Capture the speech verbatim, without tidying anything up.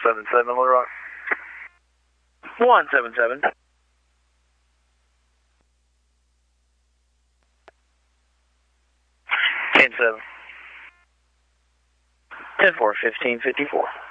seven seven, Little Rock. one seven seven. ten seven. ten four, fifteen fifty-four.